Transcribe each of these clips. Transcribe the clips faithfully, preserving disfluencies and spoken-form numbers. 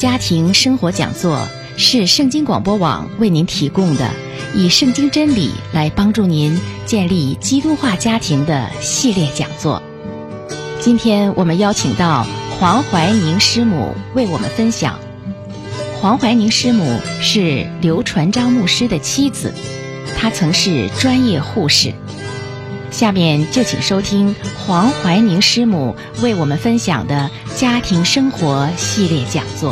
家庭生活讲座是圣经广播网为您提供的以圣经真理来帮助您建立基督化家庭的系列讲座。今天我们邀请到黄怀宁师母为我们分享。黄怀宁师母是刘传章牧师的妻子，她曾是专业护士。下面就请收听黄怀宁师母为我们分享的家庭生活系列讲座。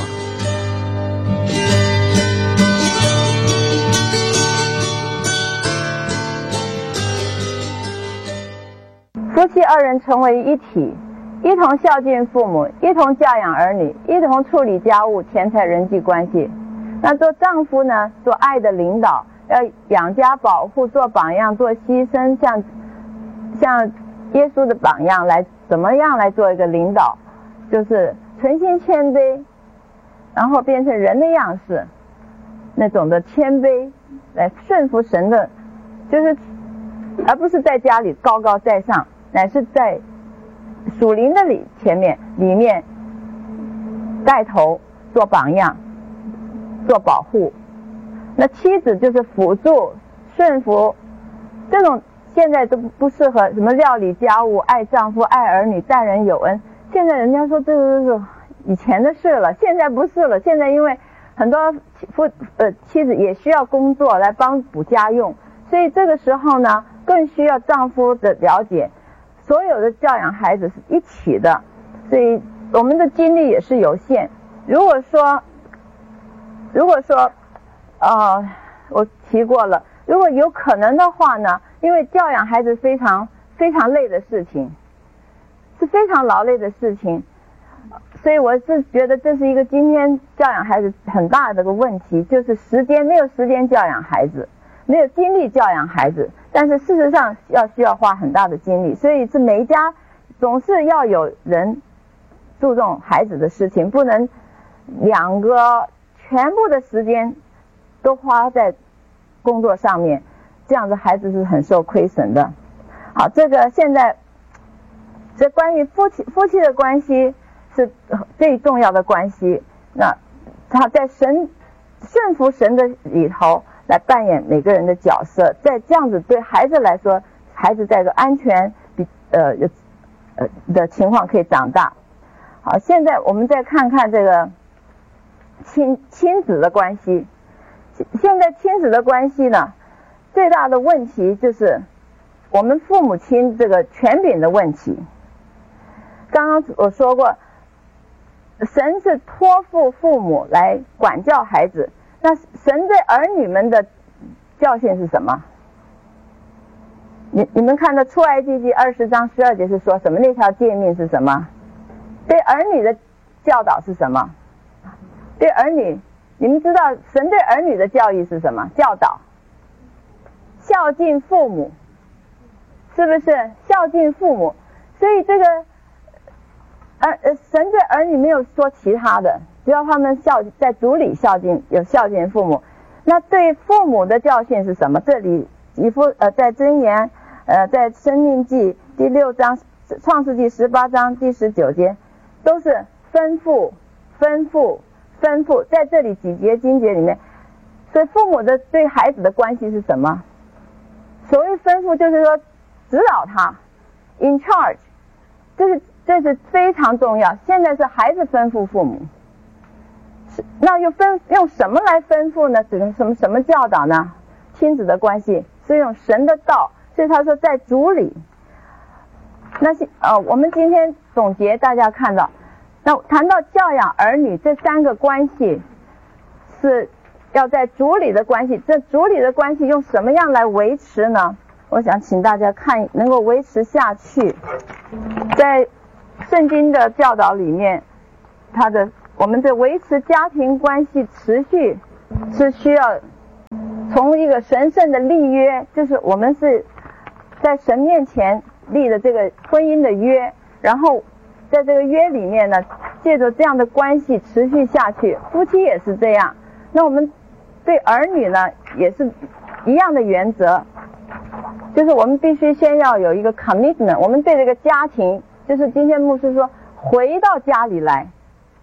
夫妻二人成为一体，一同孝敬父母，一同教养儿女，一同处理家务、钱财、人际关系。那做丈夫呢，做爱的领导，要养家保护，做榜样，做牺牲，像像耶稣的榜样来，怎么样来做一个领导？就是存心谦卑，然后变成人的样式，那种的谦卑，来顺服神的，就是而不是在家里高高在上，乃是在属灵的里前面里面带头做榜样，做保护。那妻子就是辅助顺服，这种现在都不适合什么料理家务、爱丈夫、爱儿女、待人有恩。现在人家说这个是以前的事了，现在不是了。现在因为很多夫呃妻子也需要工作来帮补家用，所以这个时候呢，更需要丈夫的了解。所有的教养孩子是一起的，所以我们的精力也是有限。如果说，如果说，呃，我提过了，如果有可能的话呢，因为教养孩子非常非常累的事情，是非常劳累的事情，所以我是觉得这是一个今天教养孩子很大的个问题，就是时间没有时间教养孩子，没有精力教养孩子，但是事实上要需要花很大的精力，所以是每一家总是要有人注重孩子的事情，不能两个全部的时间都花在工作上面，这样子孩子是很受亏损的。好，这个现在这关于夫妻夫妻的关系是最重要的关系，那他在神顺服神的里头来扮演每个人的角色，在这样子对孩子来说，孩子在一个安全比呃呃的情况可以长大。好，现在我们再看看这个亲亲子的关系。现在亲子的关系呢，最大的问题就是我们父母亲这个权柄的问题。刚刚我说过，神是托付父母来管教孩子，那神对儿女们的教训是什么？你你们看到出埃及记二十章十二节是说什么？那条诫命是什么？对儿女的教导是什么？对儿女，你们知道神对儿女的教育是什么？教导，孝敬父母，是不是？孝敬父母，所以这个儿呃神对儿女没有说其他的，只要他们孝在主里孝敬，有孝敬父母。那对父母的教训是什么？这里以弗呃在箴言呃在申命记第六章、创世纪十八章第十九节，都是吩咐、吩咐、吩咐，在这里几节经节里面。所以父母的对孩子的关系是什么？所谓吩咐就是说指导他 ，in charge， 这是这是非常重要。现在是孩子吩咐父母。那又分用什么来吩咐呢？只能什么什么教导呢？亲子的关系是用神的道，所以他说在主里。那些呃，我们今天总结大家看到，那谈到教养儿女这三个关系，是要在主里的关系。这主里的关系用什么样来维持呢？我想请大家看，能够维持下去。在圣经的教导里面，它的我们的维持家庭关系持续是需要从一个神圣的立约，就是我们是在神面前立的这个婚姻的约，然后在这个约里面呢，借着这样的关系持续下去。夫妻也是这样，那我们对儿女呢也是一样的原则，就是我们必须先要有一个 commitment， 我们对这个家庭，就是今天牧师说回到家里来，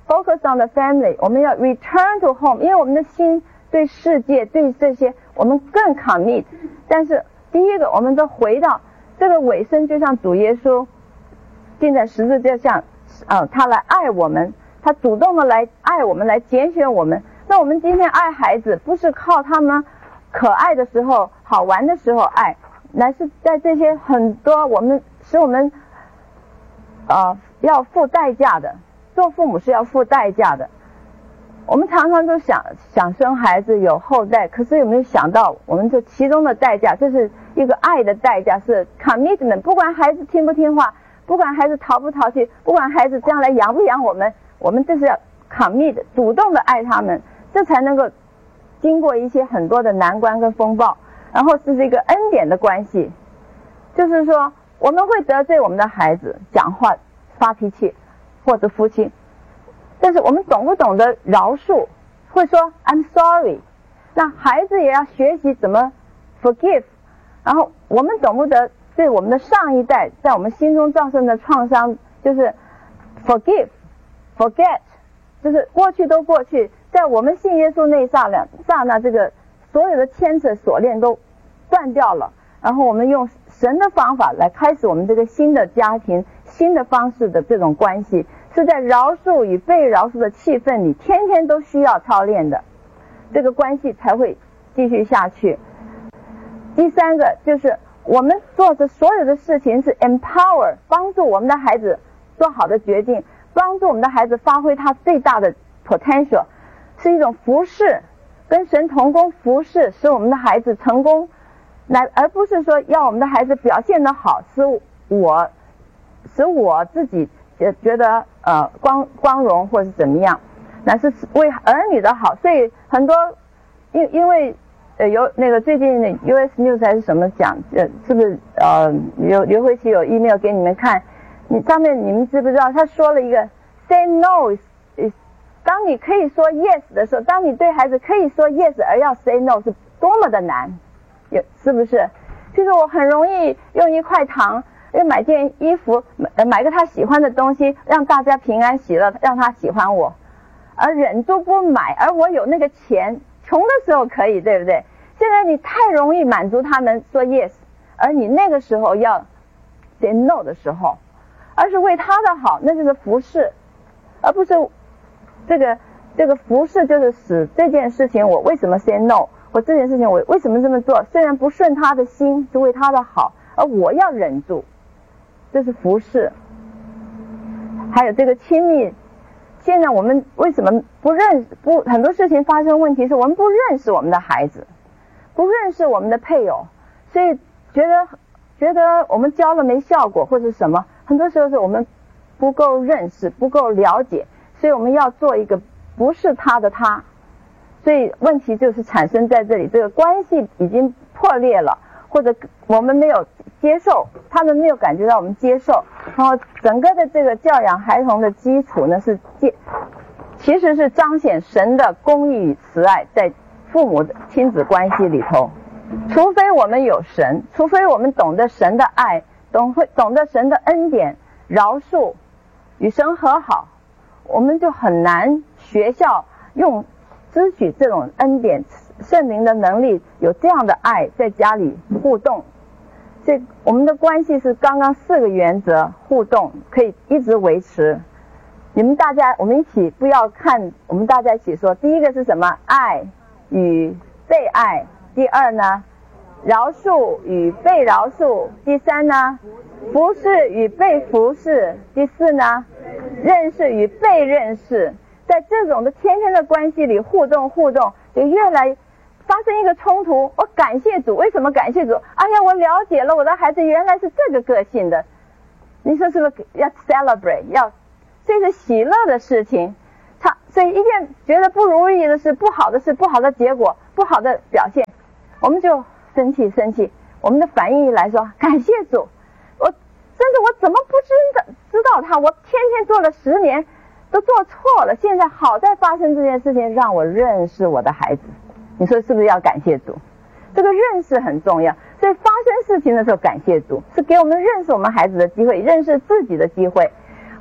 focus on the family， 我们要 return to home， 因为我们的心对世界对这些我们更 commit。但是第一个，我们都回到这个尾声，就像主耶稣钉在十字架上，呃，他来爱我们，他主动的来爱我们，来拣选我们。那我们今天爱孩子，不是靠他们可爱的时候、好玩的时候爱，乃是在这些很多我们使我们呃要付代价的。做父母是要付代价的。我们常常都想想生孩子有后代，可是有没有想到我们这其中的代价，这是一个爱的代价，是 commitment。 不管孩子听不听话，不管孩子淘不淘气，不管孩子将来养不养我们，我们这是要 commit， 主动的爱他们，这才能够经过一些很多的难关跟风暴，然后这是一个恩典的关系。就是说我们会得罪我们的孩子，讲话发脾气，或者夫妻，但是我们懂不懂得饶恕，会说 I'm sorry。 那孩子也要学习怎么 forgive， 然后我们懂不得对我们的上一代在我们心中造成的创伤，就是 forgive forget， 就是过去都过去，在我们信耶稣那一刹那刹那，这个所有的牵扯锁链都断掉了，然后我们用神的方法来开始我们这个新的家庭新的方式的这种关系，是在饶恕与被饶恕的气氛里天天都需要操练的，这个关系才会继续下去。第三个就是我们做的所有的事情是 empower， 帮助我们的孩子做好的决定，帮助我们的孩子发挥他最大的 potential， 是一种服侍，跟神同工服侍，使我们的孩子成功，来而不是说要我们的孩子表现得好，使我使我自己觉得呃光光荣或是怎么样，那是为儿女的好。所以很多因因为呃有那个最近的 U S News 还是什么讲，呃是不是呃刘刘慧琪有 email 给你们看，你上面你们知不知道他说了一个 say no is, is 当你可以说 yes 的时候，当你对孩子可以说 yes 而要 say no 是多么的难，有是不是？就是我很容易用一块糖，要买件衣服，买买个他喜欢的东西，让大家平安喜乐，让他喜欢我，而忍住不买，而我有那个钱，穷的时候可以，对不对？现在你太容易满足他们说 yes， 而你那个时候要 say no 的时候，而是为他的好，那就是服侍，而不是这个这个服侍就是使这件事情我为什么 say no， 或这件事情我为什么这么做，虽然不顺他的心，是为他的好，而我要忍住，这是服侍。还有这个亲密，现在我们为什么不认不很多事情发生问题，是我们不认识我们的孩子，不认识我们的配偶，所以觉得觉得我们教了没效果或者什么，很多时候是我们不够认识不够了解，所以我们要做一个不是他的他，所以问题就是产生在这里，这个关系已经破裂了，或者我们没有接受，他们没有感觉到我们接受，然后整个的这个教养孩童的基础呢，是其实是彰显神的公义与慈爱在父母的亲子关系里头。除非我们有神，除非我们懂得神的爱，懂会懂得神的恩典，饶恕，与神和好，我们就很难学校用支取这种恩典圣灵的能力，有这样的爱在家里互动。这我们的关系是刚刚四个原则互动可以一直维持。你们大家我们一起不要看，我们大家一起说，第一个是什么？爱与被爱。第二呢，饶恕与被饶恕。第三呢，服侍与被服侍。第四呢，认识与被认识。在这种的天天的关系里互动互动，就越来发生一个冲突。我感谢主，为什么感谢主？哎呀，我了解了我的孩子原来是这个个性的，你说是不是要 celebrate， 要这是喜乐的事情。他所以一件觉得不如意的事，不好的事，不好的结果，不好的表现，我们就生气生气，我们的反应一来说感谢主，我真的我怎么不知道知道他，我天天做了十年都做错了，现在好在发生这件事情让我认识我的孩子，你说是不是要感谢主？这个认识很重要，所以发生事情的时候感谢主，是给我们认识我们孩子的机会，认识自己的机会。好，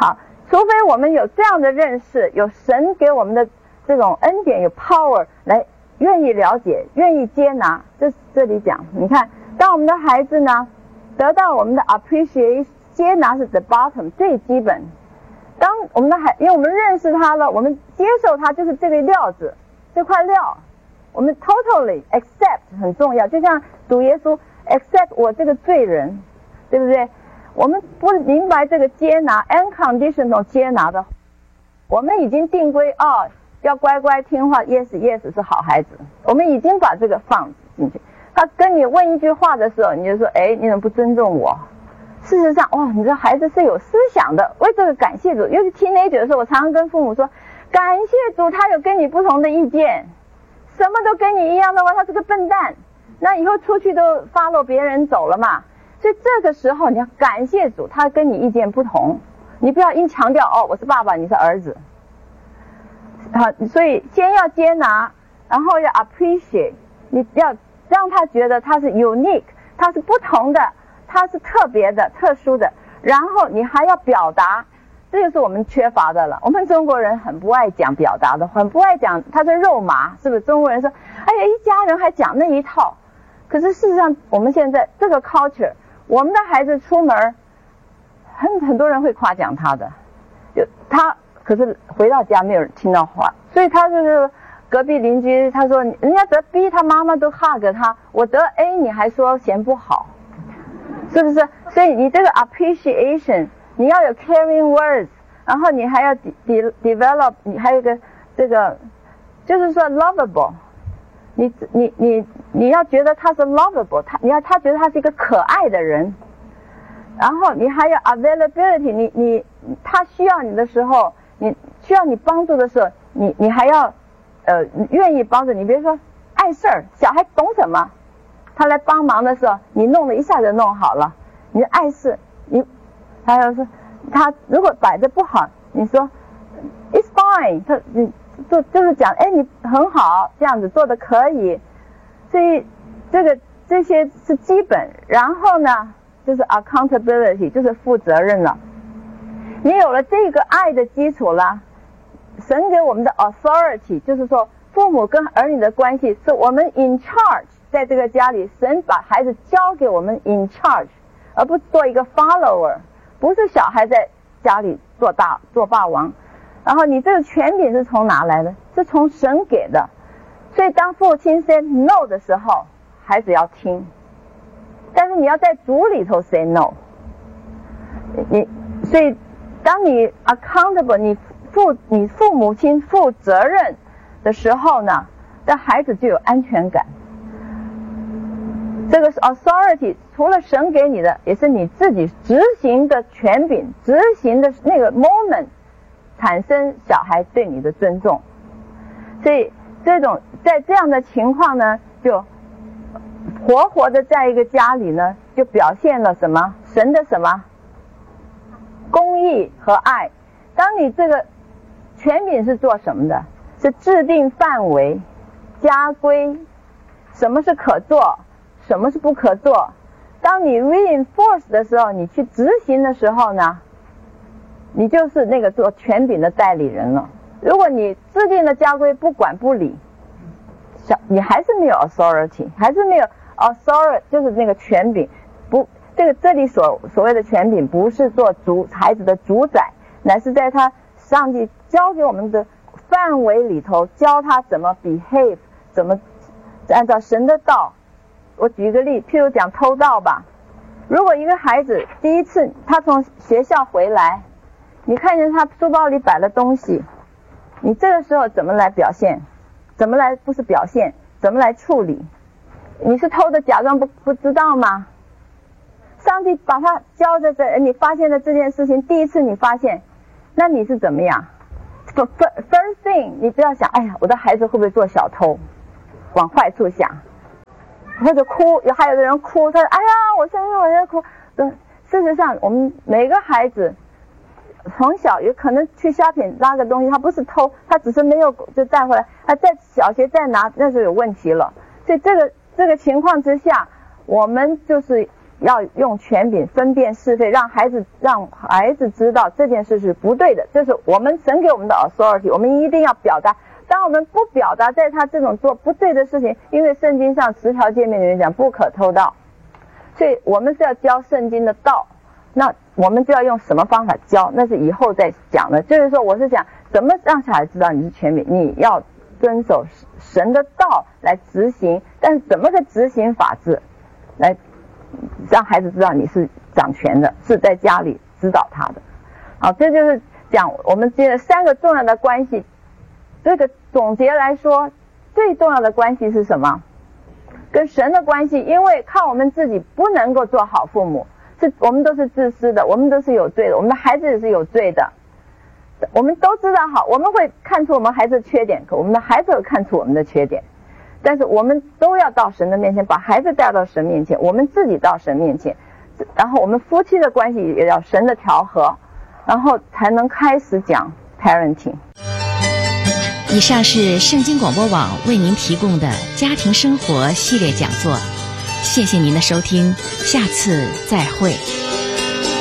除非我们有这样的认识，有神给我们的这种恩典，有 power 来愿意了解，愿意接纳。这这里讲，你看，当我们的孩子呢得到我们的 appreciation， 接纳是 the bottom 最基本。当我们的孩，因为我们认识他了，我们接受他就是这个料子，这块料，我们 totally accept 很重要。就像主耶稣 accept 我这个罪人，对不对？我们不明白这个接纳 unconditional 接纳的，我们已经定规哦，要乖乖听话 yes yes 是好孩子，我们已经把这个放进去。他跟你问一句话的时候，你就说哎，你怎么不尊重我？事实上，哇，你这孩子是有思想的，为这个感谢主。尤其 teenager 的时候，我常常跟父母说，感谢主，他有跟你不同的意见，什么都跟你一样的话，他是个笨蛋。那以后出去都 follow 别人走了嘛。所以这个时候你要感谢主，他跟你意见不同，你不要硬强调哦，我是爸爸，你是儿子。好，所以先要接纳，然后要 appreciate， 你要让他觉得他是 unique， 他是不同的。它是特别的、特殊的，然后你还要表达，这就是我们缺乏的了。我们中国人很不爱讲表达的，很不爱讲，他是肉麻，是不是？中国人说，哎呀，一家人还讲那一套。可是事实上，我们现在这个 culture， 我们的孩子出门，很很多人会夸奖他的，就他可是回到家没有人听到话，所以他就是隔壁邻居，他说人家得 B， 他妈妈都 hug 他，我得 A， 你还说嫌不好。是不是？所以你这个 appreciation， 你要有 caring words， 然后你还要 de de develop， 你还有一个这个，就是说 lovable， 你你你你要觉得他是 lovable， 他你要他觉得他是一个可爱的人，然后你还要 availability， 你你他需要你的时候，你需要你帮助的时候，你你还要呃愿意帮助你，比如说碍事儿，小孩懂什么？他来帮忙的时候，你弄了一下就弄好了。你碍事，你还有说他如果摆的不好，你说 it's fine， 他你就就是讲哎你很好，这样子做的可以。所以这个这些是基本，然后呢就是 accountability， 就是负责任了。你有了这个爱的基础了，神给我们的 authority， 就是说父母跟儿女的关系是我们 in charge。在这个家里，神把孩子交给我们 in charge， 而不是做一个 follower， 不是小孩在家里做大做霸王。然后你这个权柄是从哪来的？是从神给的。所以当父亲 say no 的时候，孩子要听，但是你要在主里头 say no。你所以当你 accountable， 你父你父母亲负责任的时候呢，这孩子就有安全感。这个是 authority， 除了神给你的，也是你自己执行的权柄，执行的那个 moment， 产生小孩对你的尊重。所以这种在这样的情况呢，就活活的在一个家里呢，就表现了什么？神的什么？公义和爱。当你这个权柄是做什么的？是制定范围、家规，什么是可做？什么是不可做？当你 reinforce 的时候，你去执行的时候呢，你就是那个做权柄的代理人了。如果你制定了家规不管不理，小你还是没有 authority， 还是没有 authority， 就是那个权柄。不，这个这里所所谓的权柄，不是做主孩子的主宰，乃是在他上帝教给我们的范围里头，教他怎么 behave， 怎么按照神的道。我举一个例，譬如讲偷盗吧。如果一个孩子第一次他从学校回来，你看见他书包里摆了东西，你这个时候怎么来表现？怎么来不是表现？怎么来处理？你是偷的，假装不不知道吗？上帝把他教着这，你发现了这件事情，第一次你发现，那你是怎么样 ？First thing， 你不要想，哎呀，我的孩子会不会做小偷？往坏处想。或者哭，还有的人哭，他说：“哎呀，我现在我在哭。”嗯，事实上，我们每个孩子从小有可能去shopping拉个东西，他不是偷，他只是没有就带回来，他在小学再拿，那就有问题了。所以这个这个情况之下，我们就是要用权柄分辨是非，让孩子让孩子知道这件事是不对的，这是我们神给我们的 authority， 我们一定要表达。当我们不表达，在他这种做不对的事情，因为圣经上十条诫命里面讲不可偷盗，所以我们是要教圣经的道。那我们就要用什么方法教，那是以后再讲的。就是说，我是讲怎么让小孩知道你是权柄，你要遵守神的道来执行，但是怎么个执行法治来让孩子知道你是掌权的，是在家里指导他的。好，这就是讲我们接着三个重要的关系。这个总结来说，最重要的关系是什么？跟神的关系，因为靠我们自己不能够做好父母，是我们都是自私的，我们都是有罪的，我们的孩子也是有罪的。我们都知道好，我们会看出我们孩子的缺点，可我们的孩子会看出我们的缺点。但是我们都要到神的面前，把孩子带到神面前，我们自己到神面前，然后我们夫妻的关系也要神的调和，然后才能开始讲 parenting。 以上是圣经广播网为您提供的家庭生活系列讲座，谢谢您的收听，下次再会。